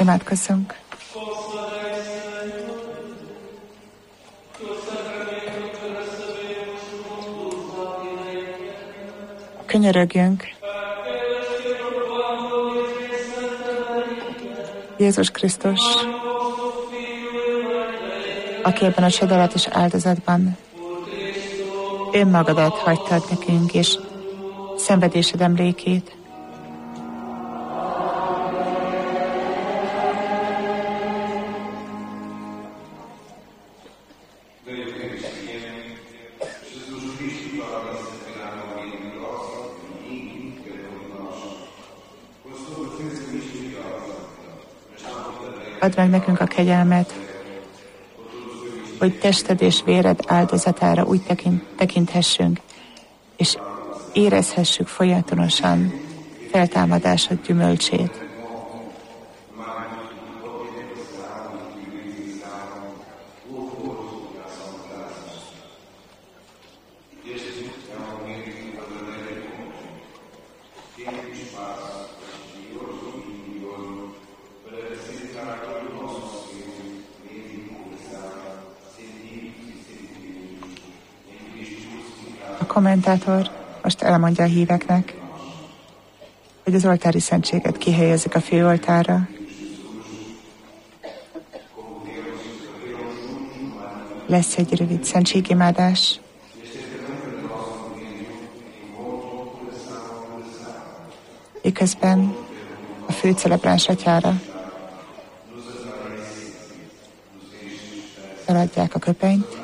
Imádkozzunk. Könyörögjünk. Jézus Krisztus, aki ebben a csodálatos áldozatban önmagadat hagytad nekünk, és szenvedésed emlékét. Add meg nekünk a kegyelmet, hogy tested és véred áldozatára úgy tekinthessünk, és érezhessük folyamatosan feltámadásod gyümölcsét. A kommentátor most elmondja a híveknek, hogy az oltári szentséget kihelyezik a főoltárra. Lesz egy rövid szentségimádás. Miközben a főcelebráns atyára feladják a köpenyt.